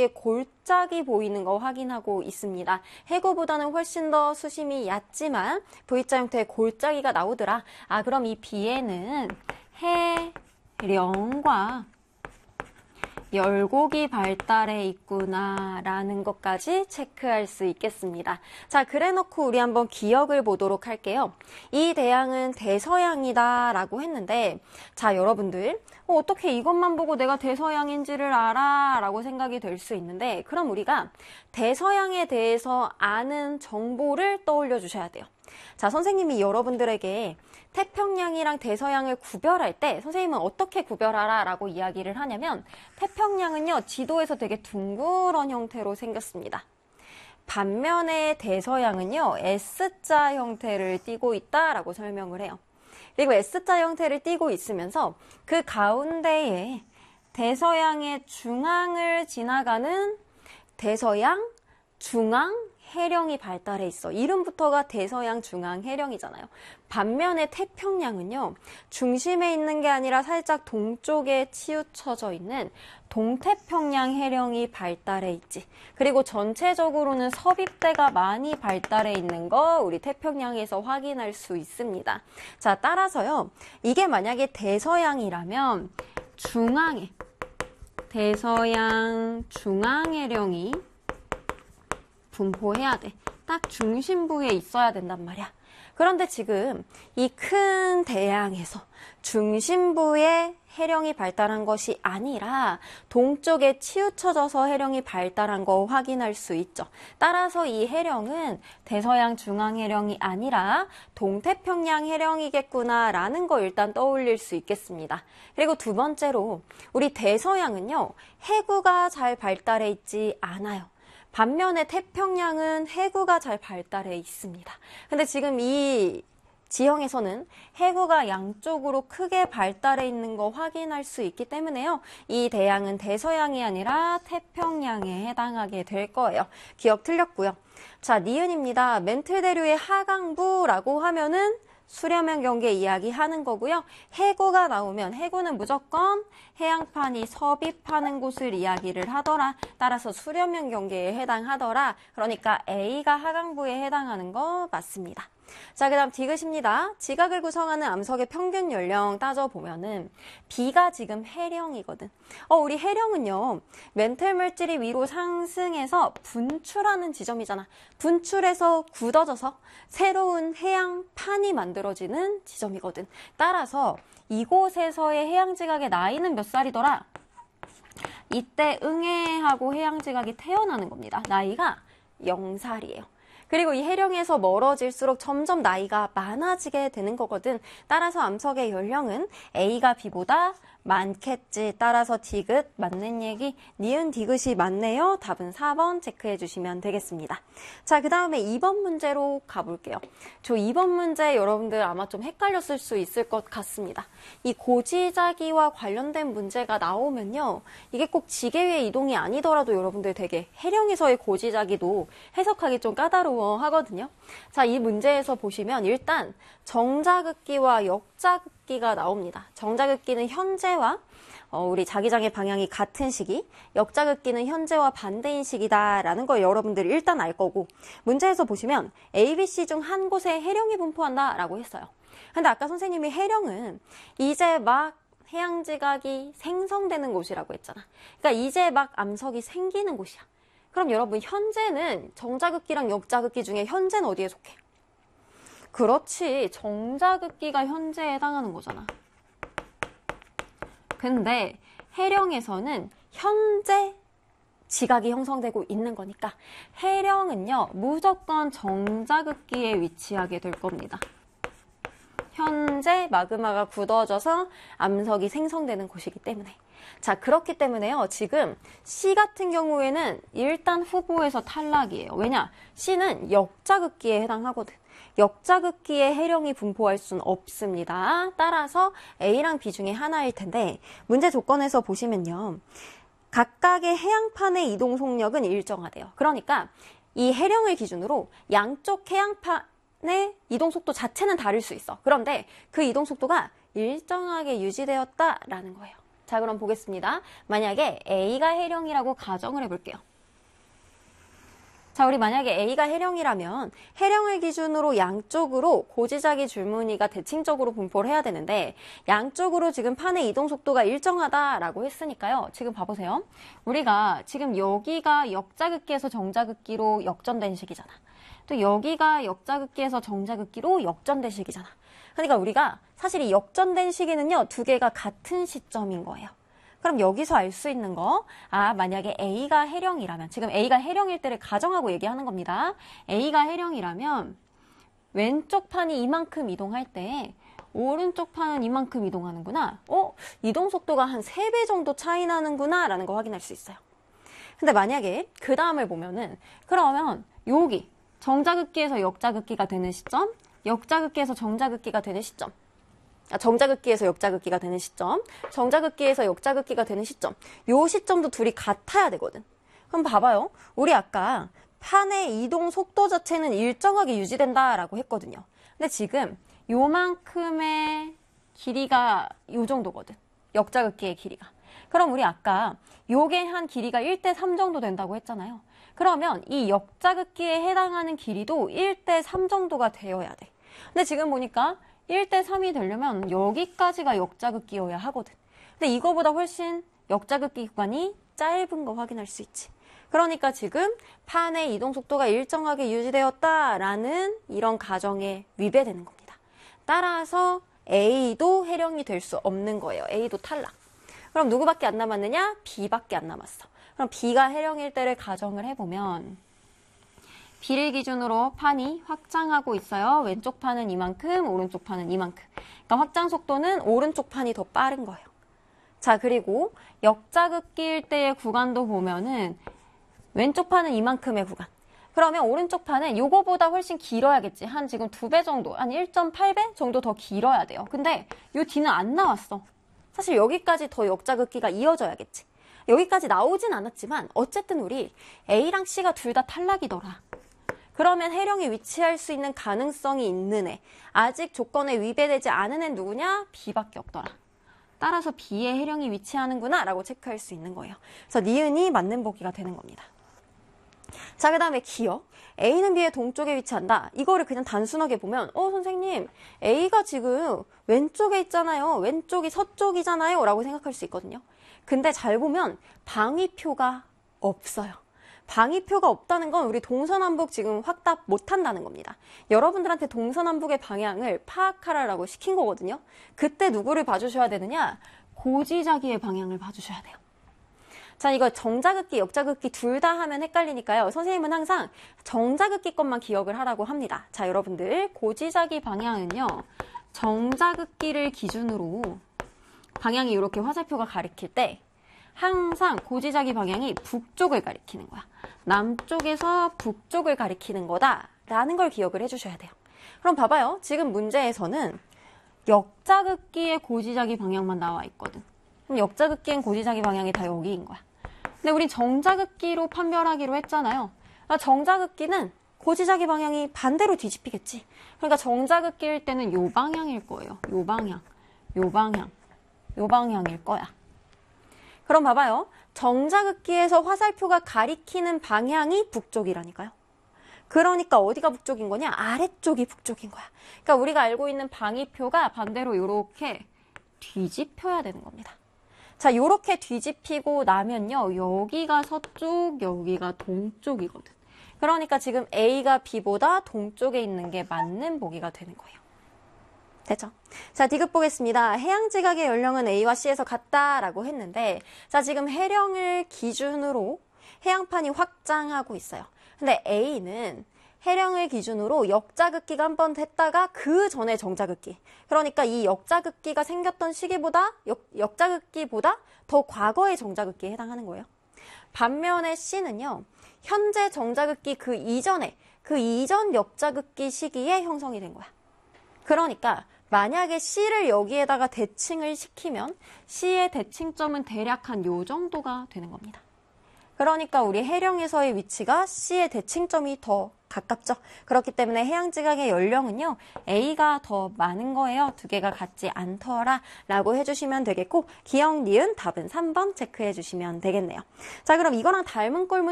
사이에 골짜기 보이는 거 확인하고 있습니다. 해구보다는 훨씬 더 수심이 얕지만 V자 형태의 골짜기가 나오더라. 그럼 이 B에는 해령과 열곡이 발달해 있구나 라는 것까지 체크할 수 있겠습니다. 자, 그래놓고 우리 한번 기억을 보도록 할게요. 이 대양은 대서양이다 라고 했는데, 자, 여러분들 어떻게 이것만 보고 내가 대서양인지를 알아? 라고 생각이 될 수 있는데, 그럼 우리가 대서양에 대해서 아는 정보를 떠올려 주셔야 돼요. 자, 선생님이 여러분들에게 태평양이랑 대서양을 구별할 때 선생님은 어떻게 구별하라 라고 이야기를 하냐면, 태평양은요 지도에서 되게 둥그런 형태로 생겼습니다. 반면에 대서양은요 S자 형태를 띠고 있다라고 설명을 해요. 그리고 S자 형태를 띠고 있으면서 그 가운데에 대서양의 중앙을 지나가는 대서양 중앙 해령이 발달해 있어. 이름부터가 대서양 중앙 해령이잖아요. 반면에 태평양은요, 중심에 있는 게 아니라 살짝 동쪽에 치우쳐져 있는 동태평양 해령이 발달해 있지. 그리고 전체적으로는 서립대가 많이 발달해 있는 거 우리 태평양에서 확인할 수 있습니다. 자, 따라서요, 이게 만약에 대서양이라면 중앙에 대서양 중앙 해령이 분포해야 돼. 딱 중심부에 있어야 된단 말이야. 그런데 지금 이 큰 대양에서 중심부에 해령이 발달한 것이 아니라 동쪽에 치우쳐져서 해령이 발달한 거 확인할 수 있죠. 따라서 이 해령은 대서양 중앙 해령이 아니라 동태평양 해령이겠구나라는 거 일단 떠올릴 수 있겠습니다. 그리고 두 번째로 우리 대서양은요, 해구가 잘 발달해 있지 않아요. 반면에 태평양은 해구가 잘 발달해 있습니다. 근데 지금 이 지형에서는 해구가 양쪽으로 크게 발달해 있는 거 확인할 수 있기 때문에요. 이 대양은 대서양이 아니라 태평양에 해당하게 될 거예요. 기억 틀렸고요. 자, 니은입니다. 멘틀대류의 하강부라고 하면은 수렴형 경계 이야기하는 거고요. 해구가 나오면 해구는 무조건 해양판이 섭입하는 곳을 이야기를 하더라. 따라서 수렴형 경계에 해당하더라. 그러니까 A가 하강부에 해당하는 거 맞습니다. 자, 그 다음 디귿입니다. 지각을 구성하는 암석의 평균 연령 따져보면은 B가 지금 해령이거든. 우리 해령은요, 멘틀 물질이 위로 상승해서 분출하는 지점이잖아. 분출해서 굳어져서 새로운 해양판이 만들어지는 지점이거든. 따라서 이곳에서의 해양지각의 나이는 몇 살이더라? 이때 응애하고 해양지각이 태어나는 겁니다. 나이가 0살이에요. 그리고 이 해령에서 멀어질수록 점점 나이가 많아지게 되는 거거든. 따라서 암석의 연령은 A가 B보다 많겠지. 따라서 디귿 맞는 얘기, 니은 디귿이 맞네요. 답은 4번 체크해 주시면 되겠습니다. 자, 그 다음에 2번 문제로 가볼게요. 저 2번 문제 여러분들 아마 좀 헷갈렸을 수 있을 것 같습니다. 이 고지자기와 관련된 문제가 나오면요, 이게 꼭 지계의 이동이 아니더라도 여러분들 되게 해령에서의 고지자기도 해석하기 좀 까다로워 하거든요. 자, 이 문제에서 보시면 일단 정자극기와 역자극기가 나옵니다. 정자극기는 현재와 우리 자기장의 방향이 같은 시기, 역자극기는 현재와 반대인 시기다라는 걸 여러분들이 일단 알 거고, 문제에서 보시면 A, B, C 중 한 곳에 해령이 분포한다라고 했어요. 근데 아까 선생님이 해령은 이제 막 해양지각이 생성되는 곳이라고 했잖아. 그러니까 이제 막 암석이 생기는 곳이야. 그럼 여러분, 현재는 정자극기랑 역자극기 중에 현재는 어디에 속해? 그렇지, 정자극기가 현재에 해당하는 거잖아. 근데 해령에서는 현재 지각이 형성되고 있는 거니까 해령은요, 무조건 정자극기에 위치하게 될 겁니다. 현재 마그마가 굳어져서 암석이 생성되는 곳이기 때문에. 자, 그렇기 때문에요, 지금 C 같은 경우에는 일단 후보에서 탈락이에요. 왜냐? C는 역자극기에 해당하거든. 역자극기에 해령이 분포할 수는 없습니다. 따라서 A랑 B 중에 하나일 텐데, 문제 조건에서 보시면요, 각각의 해양판의 이동 속력은 일정하대요. 그러니까 이 해령을 기준으로 양쪽 해양판의 이동 속도 자체는 다를 수 있어. 그런데 그 이동 속도가 일정하게 유지되었다라는 거예요. 자, 자, 그럼 보겠습니다. 만약에 A가 해령이라고 가정을 해볼게요. 자, 우리 만약에 A가 해령이라면 해령을 기준으로 양쪽으로 고지자기 줄무늬가 대칭적으로 분포를 해야 되는데 양쪽으로 지금 판의 이동 속도가 일정하다라고 했으니까요. 지금 봐보세요. 우리가 지금 여기가 역자극기에서 정자극기로 역전된 식이잖아. 또 여기가 역자극기에서 정자극기로 역전된 식이잖아. 그러니까 우리가 사실 이 역전된 시기는요, 두 개가 같은 시점인 거예요. 그럼 여기서 알 수 있는 거, 만약에 A가 해령이라면, 지금 A가 해령일 때를 가정하고 얘기하는 겁니다. A가 해령이라면 왼쪽 판이 이만큼 이동할 때 오른쪽 판은 이만큼 이동하는구나. 이동 속도가 한 3배 정도 차이 나는구나 라는 거 확인할 수 있어요. 근데 만약에 그 다음을 보면은 그러면 여기 정자극기에서 역자극기가 되는 시점, 역자극기에서 정자극기가 되는 시점, 정자극기에서 역자극기가 되는 시점, 정자극기에서 역자극기가 되는 시점, 요 시점도 둘이 같아야 되거든. 그럼 봐봐요. 우리 아까 판의 이동 속도 자체는 일정하게 유지된다라고 했거든요. 근데 지금 요만큼의 길이가 요 정도거든. 역자극기의 길이가. 그럼 우리 아까 요게 한 길이가 1대3 정도 된다고 했잖아요. 그러면 이 역자극기에 해당하는 길이도 1대3 정도가 되어야 돼. 근데 지금 보니까 1대3이 되려면 여기까지가 역자극기여야 하거든. 근데 이거보다 훨씬 역자극기 구간이 짧은 거 확인할 수 있지. 그러니까 지금 판의 이동 속도가 일정하게 유지되었다라는 이런 가정에 위배되는 겁니다. 따라서 A도 해령이 될 수 없는 거예요. A도 탈락. 그럼 누구밖에 안 남았느냐? B밖에 안 남았어. 그럼 B가 해령일 때를 가정을 해보면 B를 기준으로 판이 확장하고 있어요. 왼쪽 판은 이만큼, 오른쪽 판은 이만큼. 그러니까 확장 속도는 오른쪽 판이 더 빠른 거예요. 자, 그리고 역자극기일 때의 구간도 보면은 왼쪽 판은 이만큼의 구간. 그러면 오른쪽 판은 요거보다 훨씬 길어야겠지. 한 지금 2배 정도, 한 1.8배 정도 더 길어야 돼요. 근데 요 뒤는 안 나왔어. 사실 여기까지 더 역자극기가 이어져야겠지. 여기까지 나오진 않았지만 어쨌든 우리 A랑 C가 둘 다 탈락이더라. 그러면 해령이 위치할 수 있는 가능성이 있는 애, 아직 조건에 위배되지 않은 애 누구냐? B밖에 없더라. 따라서 B에 해령이 위치하는구나 라고 체크할 수 있는 거예요. 그래서 니은이 맞는 보기가 되는 겁니다. 자, 그 다음에 기억. A는 B의 동쪽에 위치한다. 이거를 그냥 단순하게 보면 선생님, A가 지금 왼쪽에 있잖아요. 왼쪽이 서쪽이잖아요. 라고 생각할 수 있거든요. 근데 잘 보면 방위표가 없어요. 방위표가 없다는 건 우리 동서남북 지금 확답 못한다는 겁니다. 여러분들한테 동서남북의 방향을 파악하라고 시킨 거거든요. 그때 누구를 봐주셔야 되느냐? 고지자기의 방향을 봐주셔야 돼요. 자, 이거 정자극기, 역자극기 둘 다 하면 헷갈리니까요. 선생님은 항상 정자극기 것만 기억을 하라고 합니다. 자, 여러분들 고지자기 방향은요. 정자극기를 기준으로 방향이 이렇게 화살표가 가리킬 때 항상 고지자기 방향이 북쪽을 가리키는 거야. 남쪽에서 북쪽을 가리키는 거다라는 걸 기억을 해주셔야 돼요. 그럼 봐봐요. 지금 문제에서는 역자극기의 고지자기 방향만 나와 있거든. 그럼 역자극기엔 고지자기 방향이 다 여기인 거야. 근데 우리 정자극기로 판별하기로 했잖아요. 정자극기는 고지자기 방향이 반대로 뒤집히겠지. 그러니까 정자극기일 때는 요 방향일 거예요. 요 방향, 요 방향, 요 방향일 거야. 그럼 봐봐요. 정자극기에서 화살표가 가리키는 방향이 북쪽이라니까요. 그러니까 어디가 북쪽인 거냐? 아래쪽이 북쪽인 거야. 그러니까 우리가 알고 있는 방위표가 반대로 이렇게 뒤집혀야 되는 겁니다. 자, 이렇게 뒤집히고 나면요. 여기가 서쪽, 여기가 동쪽이거든. 그러니까 지금 A가 B보다 동쪽에 있는 게 맞는 보기가 되는 거예요. 됐죠? 자, 디귿 보겠습니다. 해양지각의 연령은 A와 C에서 같다라고 했는데, 자, 지금 해령을 기준으로 해양판이 확장하고 있어요. 근데 A는 해령을 기준으로 역자극기가 한 번 했다가 그 전에 정자극기. 그러니까 이 역자극기가 생겼던 시기보다, 역자극기보다 더 과거의 정자극기에 해당하는 거예요. 반면에 C는요, 현재 정자극기 그 이전 역자극기 시기에 형성이 된 거야. 그러니까 만약에 C를 여기에다가 대칭을 시키면 C의 대칭점은 대략 한 요 정도가 되는 겁니다. 그러니까 우리 해령에서의 위치가 C의 대칭점이 더 가깝죠. 그렇기 때문에 해양지각의 연령은요, A가 더 많은 거예요. 두 개가 같지 않더라 라고 해주시면 되겠고, 기억, 니은 답은 3번 체크해 주시면 되겠네요. 자, 그럼 이거랑 닮은 꼴